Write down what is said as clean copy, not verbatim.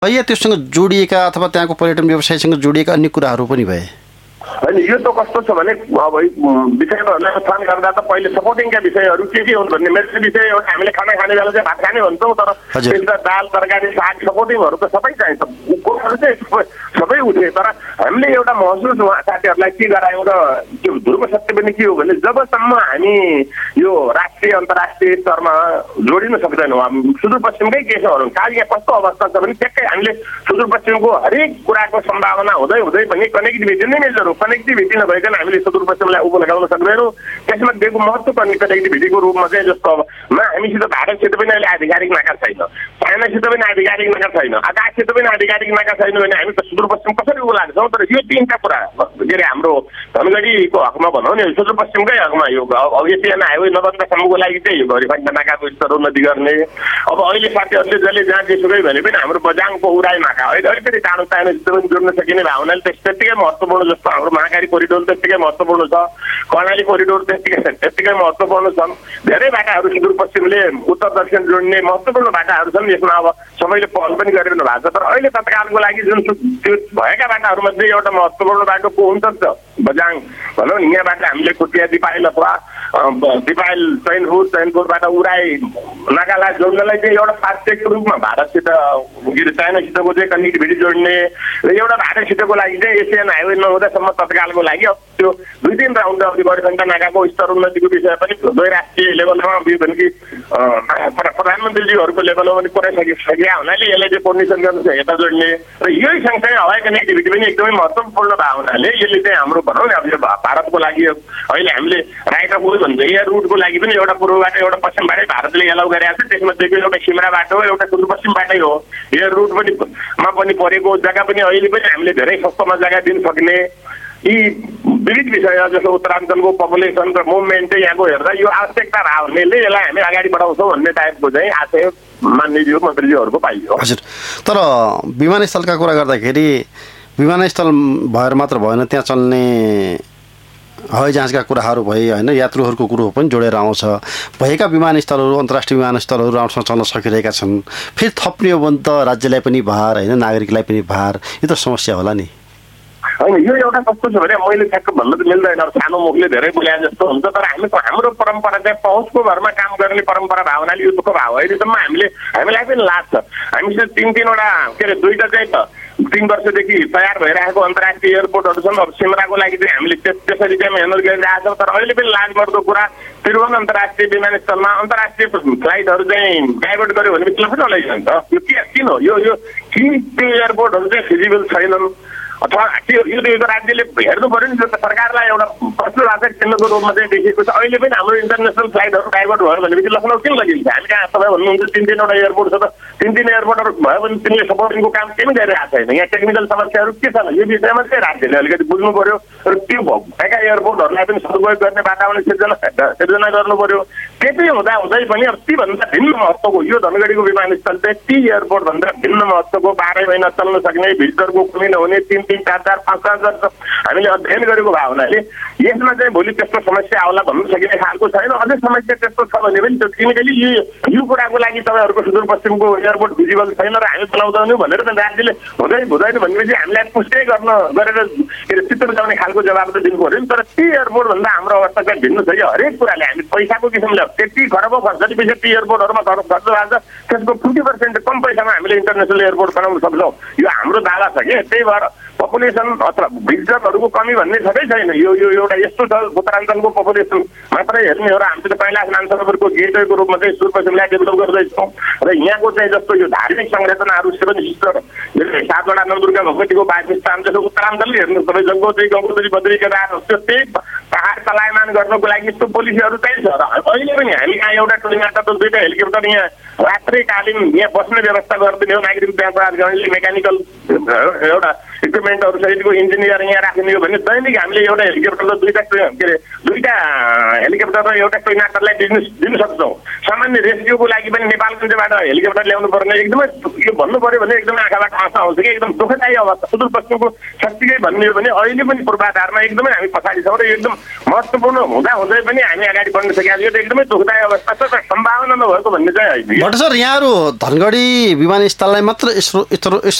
या त्योसँग जोडिएका अथवा त्यहाँको पर्यटन व्यवसायसँग जोडिएका अन्य कुराहरू पनि भए? होइन, यो त कस्तो छ भने अब विषयहरूलाई उत्थान गर्दा त पहिले सपोर्टिङका विषयहरू के हुन् भन्ने मेरो विषय एउटा हामीले खाना खाने बेला चाहिँ भात खाने भन्छौँ, तर त्यसमा दाल तरकारी साग सपोर्टिङहरू त सबै चाहिन्छ, कुराहरू चाहिँ सबै उठे। तर हामीले एउटा महसुस उहाँ साथीहरूलाई के गरायौँ र त्यो ध्रुव सत्य पनि के हो भने जबसम्म हामी यो राष्ट्रिय अन्तर्राष्ट्रिय स्तरमा जोडिन सक्दैनौँ, सुदूरपश्चिमकै केसहरू काल यहाँ कस्तो अवस्था छ भने ठ्याक्कै हामीले सुदूरपश्चिमको हरेक कुराको सम्भावना हुँदै हुँदै पनि कनेक्टिभिटी नै मेजर हो। कनेक्टिभिटी नभइकन हामीले सुदूरपश्चिमलाई उँभो लगाउन सक्दैनौँ। त्यसमा दिएको महत्त्व कनेक्टिभिटीको रूपमा चाहिँ जस्तो अब हामीसित भारतसित पनि अहिले आधिकारिक नाका छैन, चाइनासित पनि आधिकारिक नाका छैन, आकाशसित पनि आधिकारिक नाका छैन भने हामी त सुदूरपश्चिम कसरी उँभो लाग्छौँ। तर यो तीनटा कुरा के अरे हाम्रो धनगढीको हकमा भनौँ नि, सुदूरपश्चिमकै हकमा यो एसियन हाइवे नबन्दासम्मको लागि चाहिँ यो घरिफाइन्ट नाकाको स्तर उन्नति गर्ने। अब अहिले साथीहरूले जसले जहाँ जेसुकै भने पनि हाम्रो बजाङको उराई नाका अहिले अलिकति टाढो चाइनासित पनि जोड्न सकिने भए हुनाले त्यत्तिकै महत्त्वपूर्ण जस्तो हाम्रो महाकाली कोरिडोर त्यत्तिकै महत्त्वपूर्ण छ, कर्णाली कोरिडोर त्यत्तिकै महत्त्वपूर्ण छन्। धेरै बाटाहरू सुदूरपश्चिमले उत्तर दक्षिण जोड्ने महत्त्वपूर्ण बाटाहरू छन्। यसमा अब सबैले पहल पनि गरिरहनु भएको छ। तर अहिले तत्कालको लागि जुन त्यो भएका बाटाहरूमध्ये एउटा महत्त्वपूर्ण बाटो को हुन्छ बजाङ भनौँ नि, यहाँबाट हामीले खुटिया दिपाइल अथवा दिपाइल चैनपुरबाट उराई नाकालाई जोड्नलाई चाहिँ एउटा फास्टट्र्याकको रूपमा भारतसित चाइनासितको चाहिँ कनेक्टिभिटी जोड्ने र एउटा भारतसितको लागि चाहिँ एसियन हाइवे नहुँदासम्म तत्कालको लागि अब त्यो 2-3 राउन्ड अवधि गरिफाइन्ट नाकाको स्तर उन्नतिको विषय पनि द्वैराष्ट्रिय लेभलमा कि प्रधानमन्त्रीज्यूहरूको लेभलमा पनि पुऱ्याइसकिसकेका हुनाले यसलाई चाहिँ कोर्डिनेसन गर्नु छ, यता जोड्ने र यही सँगसँगै हवाई कनेक्टिभिटी पनि एकदमै महत्त्वपूर्ण भएको हुनाले यसले चाहिँ हाम्रो भनौँ न अब यो भारतको लागि अहिले हामीले राइट अफ वे भन्छ एयर रुटको लागि पनि एउटा पूर्वबाट एउटा पश्चिमबाटै भारतले एलाउ गरेको छ। त्यसमध्येको एउटा सिमरा बाटो हो, एउटा सुदूरपश्चिम बाटै हो। एयर रुट पनि परेको जग्गा पनि अहिले पनि हामीले धेरै सस्तोमा जग्गा दिन सक्ने यी विविध विषय जस्तो उत्तराञ्चलको पपुलेसन र मुभमेन्ट चाहिँ यहाँको हेर्दा यो आवश्यकता रह्यो भनेले यसलाई हामी अगाडि बढाउँछौँ भन्ने टाइपको चाहिँ आशय मान्यज्यू मन्त्रीज्यूहरूको पाइयो। हजुर, तर विमानस्थलका कुरा गर्दाखेरि विमानस्थल भएर मात्र भएन, त्यहाँ चल्ने हवाईजहाजका कुराहरू भए होइन, यात्रुहरूको कुरो पनि जोडेर आउँछ। भएका विमानस्थलहरू अन्तर्राष्ट्रिय विमानस्थलहरू राम्रोसँग चल्न सकिरहेका छन्, फेरि थप्ने हो भने त राज्यलाई पनि भार होइन, नागरिकलाई पनि भार, यो त समस्या होला नि। होइन, यो एउटा कस्तो छ भने मैले ठ्याक्क भन्न त मिल्दैन, अब सानो मुखले धेरै बोले जस्तो हुन्छ। तर हाम्रो परम्परा चाहिँ पहुँचको भरमा काम गर्ने परम्परा भयो हुनाले यो दुःख भयो। अहिलेसम्म हामीलाई पनि लाग्छ हामीसित 3-3वटा के अरे 2टा चाहिँ त 3 वर्षदेखि तयार भइरहेको अन्तर्राष्ट्रिय एयरपोर्टहरू छन्। अब सिमराको लागि चाहिँ हामीले त्यसरी चाहिँ मेहनत गरिरहेको छौँ। तर अहिले पनि लाजमर्दो कुरा त्रिभुवन अन्तर्राष्ट्रिय विमानस्थलमा अन्तर्राष्ट्रिय फ्लाइटहरू चाहिँ डाइभर्ट गर्यो भने किन पनि नलैजान्छ? यो किन हो? यो त्यो एयरपोर्टहरू चाहिँ फिजिबल छैनन् अथवा यो राज्यले हेर्नु पर्यो नि। सरकारलाई एउटा प्रश्न राख्छ केन्द्रको रूपमा चाहिँ देखिएको छ। अहिले पनि हाम्रो इन्टरनेसनल फ्लाइटहरू डाइभर्ट भयो भनेपछि लखनऊ किन लगिन्छ? हामी कहाँ तपाईँ भन्नुहुन्छ 3-3वटा एयरपोर्ट छ त 3-3 एयरपोर्टहरू भयो भने तिमीले सपोर्टिङको काम केही पनि गरिरहेको छैन। यहाँ टेक्निकल समस्याहरू के छन् यो विषयमा चाहिँ राज्यले अलिकति बुझ्नु पर्यो र त्यो भएका एयरपोर्टहरूलाई पनि सदुपयोग गर्ने वातावरण सिर्जना गर्नु पर्यो। त्यति हुँदै पनि अब तीभन्दा भिन्न महत्त्वको यो धनगढीको विमानस्थल चाहिँ ती एयरपोर्टभन्दा भिन्न महत्त्वको 12 महिना चल्न सक्ने भिजिटरको कमी नहुने 3-3, 4-4, 5-5 हामीले अध्ययन गरेको भए हुनाले यसमा चाहिँ भोलि त्यस्तो समस्या आउला भन्नु सकिने खालको छैन। अझै समस्या त्यस्तो छ भने पनि त्यो क्लिनिकली यो कुराको लागि तपाईँहरूको सुदूरपश्चिमको एयरपोर्ट भिजिबल छैन र हामी चलाउँदैनौँ भनेर त राज्यले हुँदैन भनेपछि हामीलाई पुष्टि गरेर के अरे चित्त बुझाउने खालको जवाब त दिनु पर्यो नि। तर ती एयरपोर्टभन्दा हाम्रो अवस्था चाहिँ भिन्न छ कि हरेक कुराले हामी पैसाको किसिमले त्यति खरब जति पैसा ती एयरपोर्टहरूमा खर्च भएको छ त्यसको 50% कम पैसामा हामीले इन्टरनेसनल एयरपोर्ट बनाउन सक्छौँ। यो हाम्रो दावा छ कि त्यही भएर पपुलेसन अथवा भिजिटरहरूको कमी भन्ने छँदै छैन। यो एउटा यस्तो छ उत्तराञ्चलको पपुलेसन मात्रै हेर्ने हो र हामीले त कैलाश मानसरोवरको गेटवेको रूपमा चाहिँ सुदूरपश्चिमलाई डेभलप गर्दैछौँ र यहाँको चाहिँ जस्तो यो धार्मिक संरचनाहरू 7 सिस्टर 7वटा नवदुर्गा भगवतीको वासस्थान जस्तो उत्तराञ्चलले हेर्नु तपाईँ गङ्गोत्री बद्री केदार त्यही पहाड चलायमान गर्नको लागि यस्तो पोलिसीहरू चाहिँ छ। र अहिले पनि हामी यहाँ एउटा टोलीबाट त 2टा हेलिकप्टर यहाँ रात्रिकालीन यहाँ बस्ने व्यवस्था गरिदिने हो नागरिक उड्डयन प्राधिकरणले मेकानिकल एउटा इक्विपमेन्टहरू सहितको इन्जिनियर यहाँ राखिने हो भने दैनिक हामीले एउटा हेलिकप्टर र 2टा हेलिकप्टर र एउटा टोइनाटरलाई दिन सक्छौँ। सामान्य रेस्क्युको लागि पनि नेपालगञ्जबाट हेलिकप्टर ल्याउनु पर्ने एकदमै यो भन्नु पर्यो भने एकदमै आँखाबाट आँसु आउँछ कि एकदम दुःखदायी अवस्था। सुदूरपश्चिमको साँच्चीकै भन्ने हो भने अहिले पनि पूर्वाधारमा एकदमै हामी पछाडि छौँ र एकदम महत्त्वपूर्ण हुँदै पनि हामी अगाडि बढ्न सकेका छौँ। यो त एकदमै दुःखदायी अवस्था छ र सम्भावना नभएको भन्ने चाहिँ होइन। भट्ट सर, यहाँहरू धनगढी विमानस्थललाई मात्र